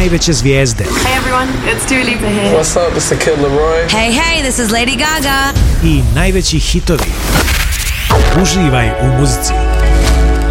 najveće zvijezde. Hey everyone, it's Dua Lipa here. What's up, it's the Kid Laroi. Hey, this is Lady Gaga. I najveći hitovi. Uživaj u muzici.